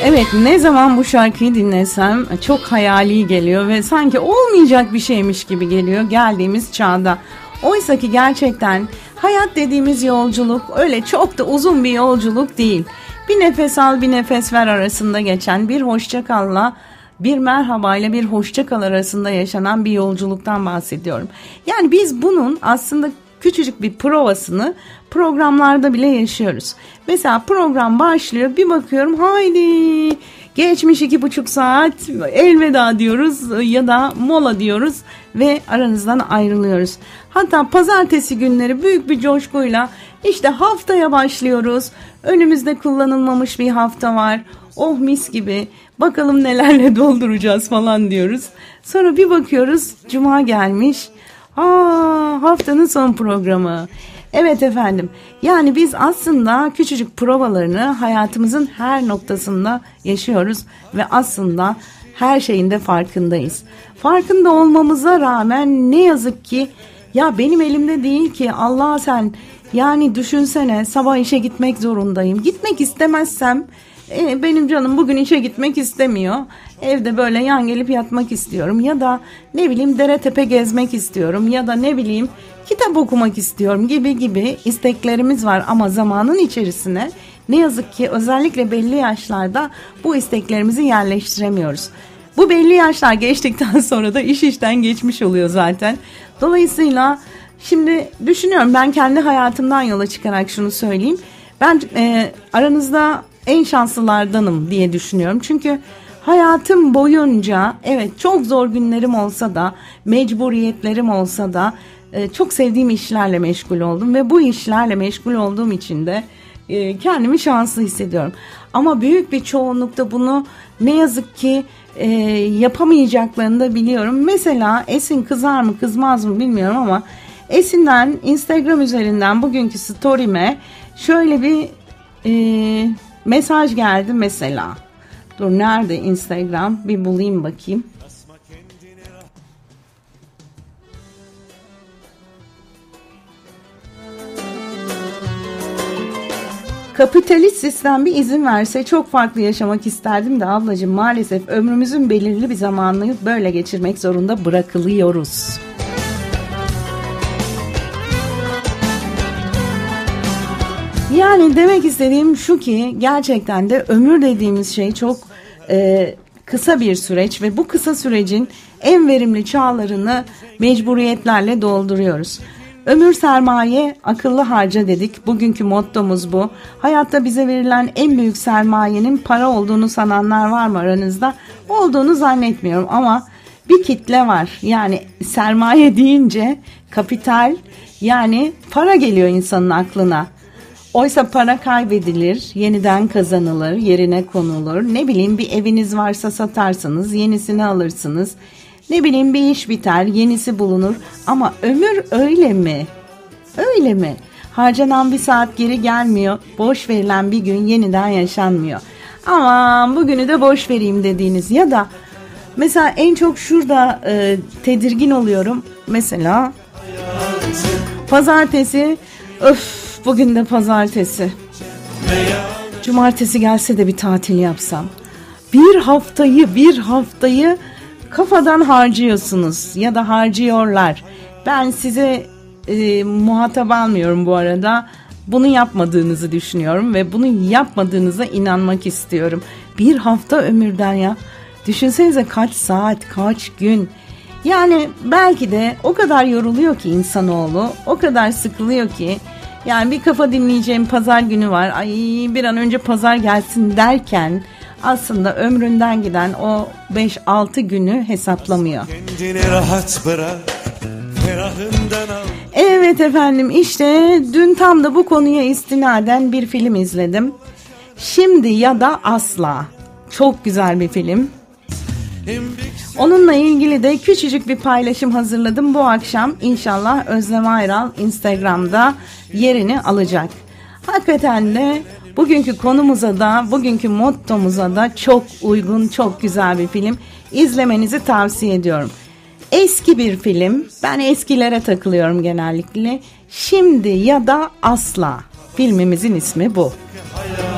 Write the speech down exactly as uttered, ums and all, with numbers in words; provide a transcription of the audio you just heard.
Evet, ne zaman bu şarkıyı dinlesem çok hayali geliyor ve sanki olmayacak bir şeymiş gibi geliyor geldiğimiz çağda. Oysa ki gerçekten hayat dediğimiz yolculuk öyle çok da uzun bir yolculuk değil. Bir nefes al bir nefes ver arasında geçen, bir hoşça kalla bir merhaba ile bir hoşça kal arasında yaşanan bir yolculuktan bahsediyorum. Yani biz bunun aslında küçücük bir provasını programlarda bile yaşıyoruz. Mesela program başlıyor, bir bakıyorum haydi geçmiş iki buçuk saat, elveda diyoruz ya da mola diyoruz ve aranızdan ayrılıyoruz. Hatta pazartesi günleri büyük bir coşkuyla işte haftaya başlıyoruz. Önümüzde kullanılmamış bir hafta var. Oh mis gibi, bakalım nelerle dolduracağız falan diyoruz. Sonra bir bakıyoruz cuma gelmiş. Aa, haftanın son programı. Evet efendim, yani biz aslında küçücük provalarını hayatımızın her noktasında yaşıyoruz ve aslında her şeyin de farkındayız. Farkında olmamıza rağmen ne yazık ki ya benim elimde değil ki, Allah sen, yani düşünsene sabah işe gitmek zorundayım. Gitmek istemezsem e, benim canım bugün işe gitmek istemiyor. Evde böyle yan gelip yatmak istiyorum ya da ne bileyim dere tepe gezmek istiyorum ya da ne bileyim kitap okumak istiyorum gibi gibi isteklerimiz var ama zamanın içerisine ne yazık ki özellikle belli yaşlarda bu isteklerimizi yerleştiremiyoruz. Bu belli yaşlar geçtikten sonra da iş işten geçmiş oluyor zaten. Dolayısıyla şimdi düşünüyorum, ben kendi hayatımdan yola çıkarak şunu söyleyeyim. Ben e, aranızda en şanslılardanım diye düşünüyorum. Çünkü hayatım boyunca evet çok zor günlerim olsa da, mecburiyetlerim olsa da e, çok sevdiğim işlerle meşgul oldum ve bu işlerle meşgul olduğum için de e, kendimi şanslı hissediyorum. Ama büyük bir çoğunlukta bunu ne yazık ki e, yapamayacaklarını da biliyorum. Mesela Esin kızar mı kızmaz mı bilmiyorum ama Esin'den Instagram üzerinden bugünkü story'me şöyle bir e, mesaj geldi mesela. Dur, nerede Instagram? Bir bulayım bakayım. Kapitalist sistem bir izin verse çok farklı yaşamak isterdim de ablacığım, maalesef ömrümüzün belirli bir zamanını böyle geçirmek zorunda bırakılıyoruz. Yani demek istediğim şu ki gerçekten de ömür dediğimiz şey çok e, kısa bir süreç ve bu kısa sürecin en verimli çağlarını mecburiyetlerle dolduruyoruz. Ömür sermaye, akıllı harca dedik. Bugünkü mottomuz bu. Hayatta bize verilen en büyük sermayenin para olduğunu sananlar var mı aranızda? Olduğunu zannetmiyorum ama bir kitle var. Yani sermaye deyince kapital, yani para geliyor insanın aklına. Oysa para kaybedilir, yeniden kazanılır, yerine konulur. Ne bileyim, bir eviniz varsa satarsınız, yenisini alırsınız. Ne bileyim, bir iş biter, yenisi bulunur. Ama ömür öyle mi? Öyle mi? Harcanan bir saat geri gelmiyor. Boş verilen bir gün yeniden yaşanmıyor. Aman bugünü de boş vereyim dediğiniz ya da mesela en çok şurada e, tedirgin oluyorum. Mesela pazartesi, öf bugün de pazartesi. Cumartesi gelse de bir tatil yapsam. Bir haftayı bir haftayı kafadan harcıyorsunuz ya da harcıyorlar. Ben size e, muhatap almıyorum bu arada. Bunu yapmadığınızı düşünüyorum ve bunu yapmadığınıza inanmak istiyorum. Bir hafta ömürden ya. Düşünsenize kaç saat, kaç gün. Yani belki de o kadar yoruluyor ki insanoğlu, o kadar sıkılıyor ki. Yani bir kafa dinleyeceğim pazar günü var. Ay bir an önce pazar gelsin derken aslında ömründen giden o beş altı günü hesaplamıyor. Kendini rahat bırak, ferahından al. Evet efendim, işte dün tam da bu konuya istinaden bir film izledim. Şimdi ya da Asla. Çok güzel bir film. Onunla ilgili de küçücük bir paylaşım hazırladım bu akşam. İnşallah Özlem Ayral Instagram'da yerini alacak. Hakikaten de bugünkü konumuza da, bugünkü mottomuza da çok uygun, çok güzel bir film. İzlemenizi tavsiye ediyorum. Eski bir film. Ben eskilere takılıyorum genellikle. Şimdi ya da Asla. Filmimizin ismi bu.